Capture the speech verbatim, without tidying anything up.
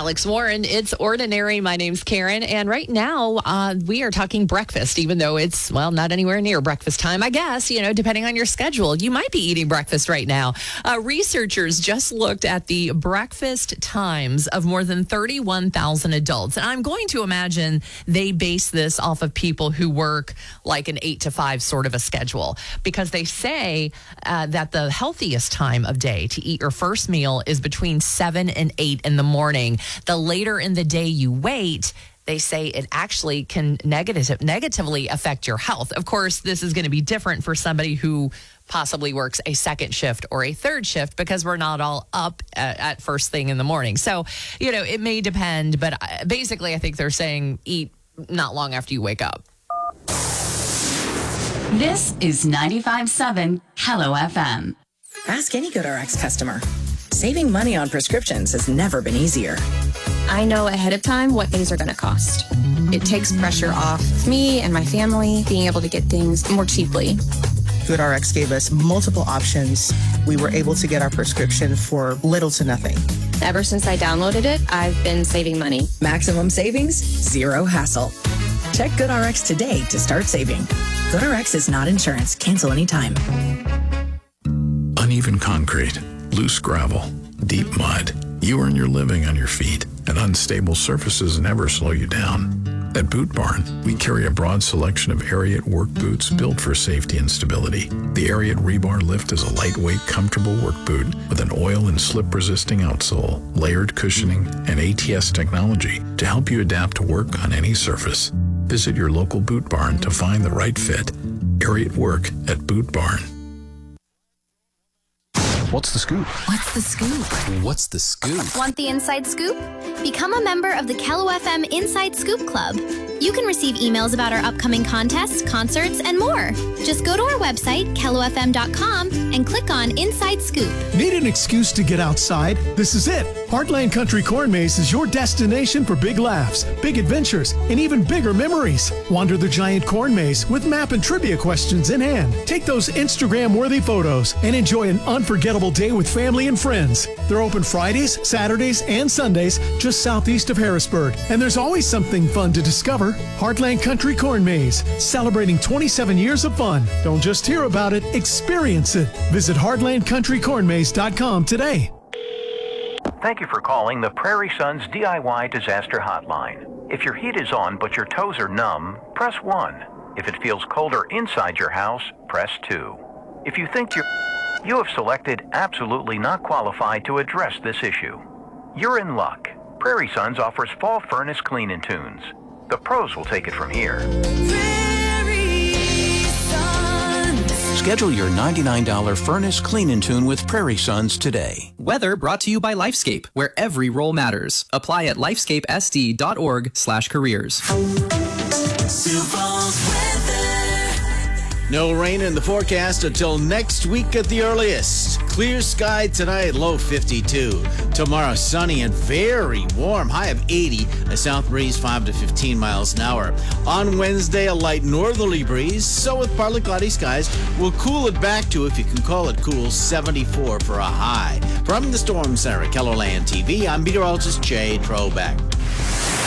Alex Warren. It's Ordinary. My name's Karen. And right now, uh, we are talking breakfast, even though it's, well, not anywhere near breakfast time, I guess, you know, depending on your schedule. You might be eating breakfast right now. Uh, researchers just looked at the breakfast times of more than thirty-one thousand adults. And I'm going to imagine they base this off of people who work like an eight to five sort of a schedule, because they say uh, that the healthiest time of day to eat your first meal is between seven and eight in the morning. The later in the day you wait, they say it actually can negative, negatively affect your health. Of course, this is going to be different for somebody who possibly works a second shift or a third shift, because we're not all up at, at first thing in the morning. So, you know, it may depend, but basically I think they're saying eat not long after you wake up. This is ninety-five point seven Hello F M. Ask any GoodRx customer. Saving money on prescriptions has never been easier. I know ahead of time what things are going to cost. It takes pressure off me and my family being able to get things more cheaply. GoodRx gave us multiple options. We were able to get our prescription for little to nothing. Ever since I downloaded it, I've been saving money. Maximum savings, zero hassle. Check GoodRx today to start saving. GoodRx is not insurance. Cancel anytime. Uneven concrete, loose gravel, deep mud. You earn your living on your feet, and unstable surfaces never slow you down. At Boot Barn, we carry a broad selection of Ariat work boots built for safety and stability. The Ariat Rebar Lift is a lightweight, comfortable work boot with an oil and slip-resisting outsole, layered cushioning, and A T S technology to help you adapt to work on any surface. Visit your local Boot Barn to find the right fit. Ariat Work at Boot Barn. What's the scoop? What's the scoop? What's the scoop? Want the inside scoop? Become a member of the Hello F M Inside Scoop Club. You can receive emails about our upcoming contests, concerts, and more. Just go to our website, kello f m dot com, and click on Inside Scoop. Need an excuse to get outside? This is it. Heartland Country Corn Maze is your destination for big laughs, big adventures, and even bigger memories. Wander the giant corn maze with map and trivia questions in hand. Take those Instagram-worthy photos and enjoy an unforgettable day with family and friends. They're open Fridays, Saturdays, and Sundays just southeast of Harrisburg. And there's always something fun to discover. Heartland Country Corn Maze, celebrating twenty-seven years of fun. Don't just hear about it, experience it. Visit heartland country corn maze dot com today. Thank you for calling the Prairie Sons D I Y Disaster Hotline. If your heat is on but your toes are numb, press one. If it feels colder inside your house, press two. If you think you're... You have selected absolutely not qualified to address this issue. You're in luck. Prairie Sons offers fall furnace clean-in tunes. The pros will take it from here. Schedule your ninety-nine dollars furnace clean-in tune with Prairie Sons today. Weather brought to you by Lifescape, where every role matters. Apply at lifescape s d dot org slash careers. No rain in the forecast until next week at the earliest. Clear sky tonight, low fifty-two. Tomorrow, sunny and very warm, high of eighty. A south breeze five to fifteen miles an hour. On Wednesday, a light northerly breeze. So with partly cloudy skies, we'll cool it back to, if you can call it cool, seventy-four for a high. From the Storm Center at Kellerland T V, I'm meteorologist Jay Trobeck.